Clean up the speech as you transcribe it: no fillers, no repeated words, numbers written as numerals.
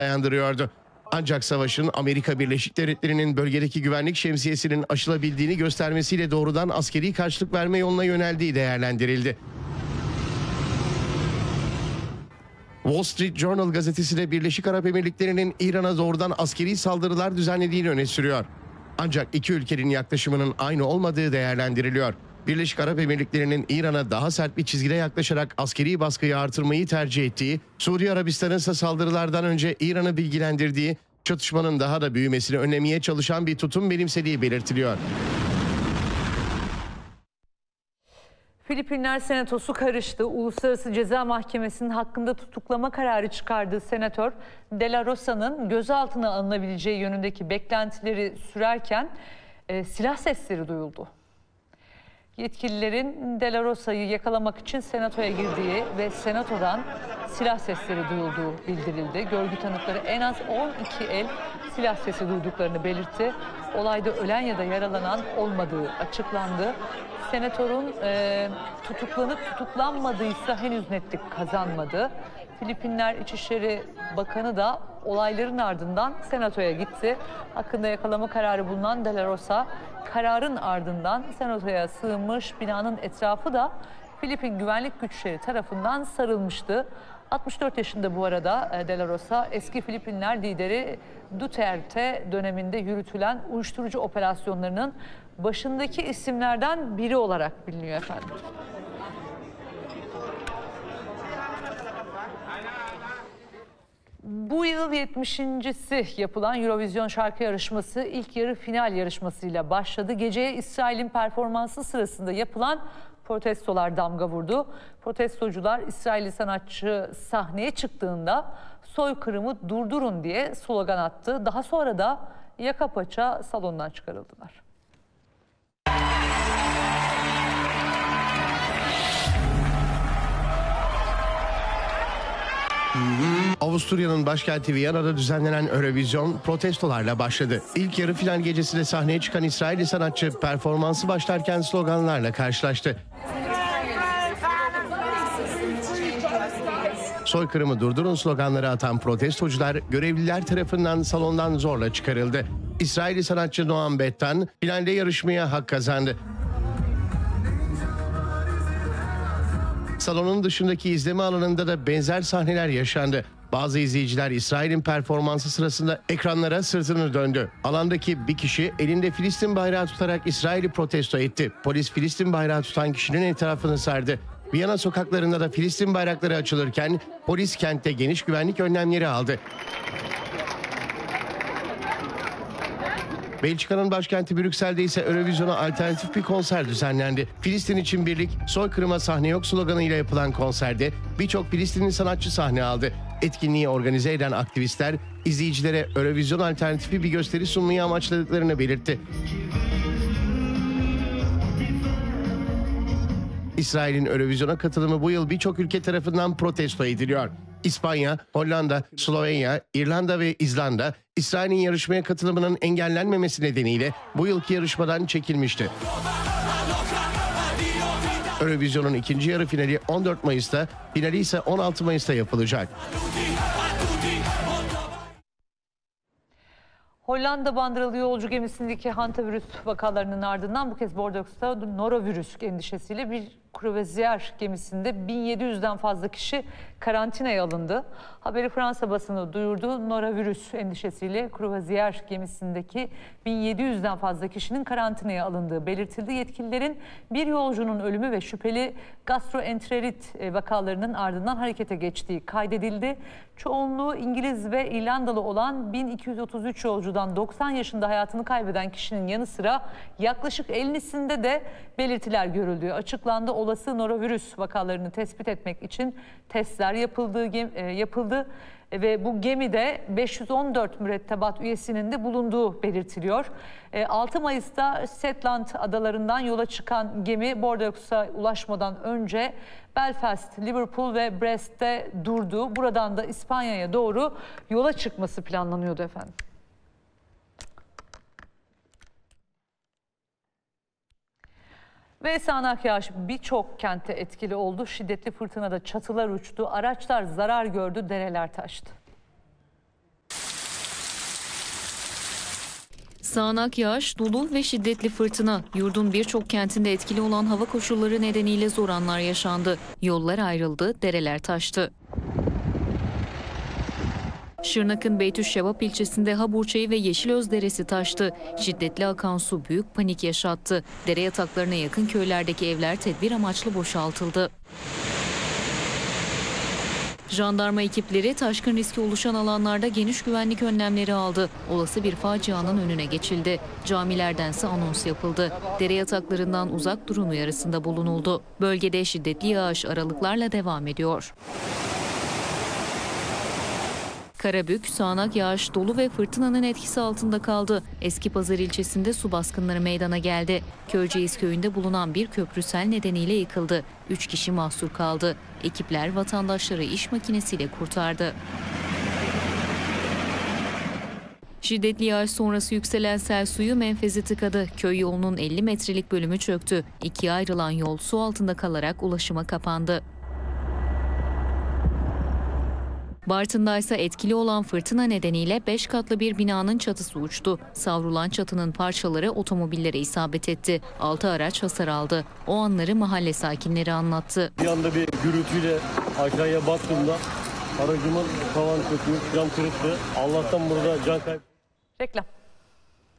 dayandırıyordu. Ancak savaşın Amerika Birleşik Devletleri'nin bölgedeki güvenlik şemsiyesinin aşılabildiğini göstermesiyle doğrudan askeri karşılık verme yoluna yöneldiği değerlendirildi. Wall Street Journal gazetesi de Birleşik Arap Emirlikleri'nin İran'a doğrudan askeri saldırılar düzenlediğini öne sürüyor. Ancak iki ülkenin yaklaşımının aynı olmadığı değerlendiriliyor. Birleşik Arap Emirlikleri'nin İran'a daha sert bir çizgide yaklaşarak askeri baskıyı artırmayı tercih ettiği, Suudi Arabistan'ın ise saldırılardan önce İran'ı bilgilendirdiği, çatışmanın daha da büyümesini önlemeye çalışan bir tutum benimsediği belirtiliyor. Filipinler Senatosu karıştı. Uluslararası Ceza Mahkemesi'nin hakkında tutuklama kararı çıkardığı Senatör De La Rosa'nın gözaltına alınabileceği yönündeki beklentileri sürerken silah sesleri duyuldu. Yetkililerin De La Rosa'yı yakalamak için senatoya girdiği ve senatodan silah sesleri duyulduğu bildirildi. Görgü tanıkları en az 12 el silah sesi duyduklarını belirtti. Olayda ölen ya da yaralanan olmadığı açıklandı. Senatörün tutuklanıp tutuklanmadıysa henüz netlik kazanmadı. Filipinler İçişleri Bakanı da olayların ardından senatoya gitti. Hakkında yakalama kararı bulunan De La Rosa, kararın ardından senatoya sığınmış, binanın etrafı da Filipin güvenlik güçleri tarafından sarılmıştı. 64 yaşında bu arada De La Rosa, eski Filipinler lideri Duterte döneminde yürütülen uyuşturucu operasyonlarının başındaki isimlerden biri olarak biliniyor efendim. Bu yıl 70.si yapılan Eurovision şarkı yarışması ilk yarı final yarışmasıyla başladı. Geceye İsrail'in performansı sırasında yapılan protestolar damga vurdu. Protestocular İsrailli sanatçı sahneye çıktığında soykırımı durdurun diye slogan attı. Daha sonra da yaka paça salondan çıkarıldılar. Avusturya'nın başkenti Viyana'da düzenlenen Eurovision protestolarla başladı. İlk yarı final gecesinde sahneye çıkan İsrailli sanatçı performansı başlarken sloganlarla karşılaştı. Soykırımı durdurun sloganları atan protestocular görevliler tarafından salondan zorla çıkarıldı. İsrailli sanatçı Noam Bettan finalde yarışmaya hak kazandı. Salonun dışındaki izleme alanında da benzer sahneler yaşandı. Bazı izleyiciler İsrail'in performansı sırasında ekranlara sırtını döndü. Alandaki bir kişi elinde Filistin bayrağı tutarak İsrail'i protesto etti. Polis Filistin bayrağı tutan kişinin etrafını sardı. Viyana sokaklarında da Filistin bayrakları açılırken polis kentte geniş güvenlik önlemleri aldı. Belçika'nın başkenti Brüksel'de ise Eurovision'a alternatif bir konser düzenlendi. Filistin için birlik, soykırıma sahne yok sloganıyla yapılan konserde birçok Filistinli sanatçı sahne aldı. Etkinliği organize eden aktivistler izleyicilere Eurovision alternatifi bir gösteri sunmayı amaçladıklarını belirtti. İsrail'in Eurovision'a katılımı bu yıl birçok ülke tarafından protesto ediliyor. İspanya, Hollanda, Slovenya, İrlanda ve İzlanda, İsrail'in yarışmaya katılımının engellenmemesi nedeniyle bu yılki yarışmadan çekilmişti. Eurovision'un ikinci yarı finali 14 Mayıs'ta, finali ise 16 Mayıs'ta yapılacak. Hollanda bandıralı yolcu gemisindeki hantavirüs vakalarının ardından bu kez Bordeaux'ta norovirüs endişesiyle bir kruvazyer gemisinde 1700'den fazla kişi karantinaya alındı. Haberi Fransa basını duyurdu. Norovirüs endişesiyle kruvazyer gemisindeki 1700'den fazla kişinin karantinaya alındığı belirtildi. Yetkililerin bir yolcunun ölümü ve şüpheli gastroenterit vakalarının ardından harekete geçtiği kaydedildi. Çoğunluğu İngiliz ve İrlandalı olan 1233 yolcudan 90 yaşında hayatını kaybeden kişinin yanı sıra yaklaşık 50'sinde de belirtiler görüldüğü açıklandı. Olası norovirüs vakalarını tespit etmek için testler yapıldı ve bu gemide 514 mürettebat üyesinin de bulunduğu belirtiliyor. 6 Mayıs'ta Shetland adalarından yola çıkan gemi Bordeaux'a ulaşmadan önce Belfast, Liverpool ve Brest'te durdu. Buradan da İspanya'ya doğru yola çıkması planlanıyordu efendim. Ve sağanak yağış birçok kentte etkili oldu. Şiddetli fırtınada çatılar uçtu, araçlar zarar gördü, dereler taştı. Sağanak yağış, dolu ve şiddetli fırtına. Yurdun birçok kentinde etkili olan hava koşulları nedeniyle zor anlar yaşandı. Yollar ayrıldı, dereler taştı. Şırnak'ın Beytüşşevap ilçesinde Haburçayı ve Yeşilöz Deresi taştı. Şiddetli akan su büyük panik yaşattı. Dere yataklarına yakın köylerdeki evler tedbir amaçlı boşaltıldı. Jandarma ekipleri taşkın riski oluşan alanlarda geniş güvenlik önlemleri aldı. Olası bir facianın önüne geçildi. Camilerdense anons yapıldı. Dere yataklarından uzak durun uyarısında bulunuldu. Bölgede şiddetli yağış aralıklarla devam ediyor. Karabük, sağanak yağış, dolu ve fırtınanın etkisi altında kaldı. Eskipazarı ilçesinde su baskınları meydana geldi. Köyceğiz köyünde bulunan bir köprü sel nedeniyle yıkıldı. 3 kişi mahsur kaldı. Ekipler vatandaşları iş makinesiyle kurtardı. Şiddetli yağış sonrası yükselen sel suyu menfezi tıkadı. Köy yolunun 50 metrelik bölümü çöktü. İkiye ayrılan yol su altında kalarak ulaşıma kapandı. Bartın'da ise etkili olan fırtına nedeniyle 5 katlı bir binanın çatısı uçtu. Savrulan çatının parçaları otomobillere isabet etti. 6 araç hasar aldı. O anları mahalle sakinleri anlattı. Bir anda bir gürültüyle aşağıya baktığımda aracımın tavan sökmüş, cam kırıktı. Allah'tan burada can kaybı. Reklam.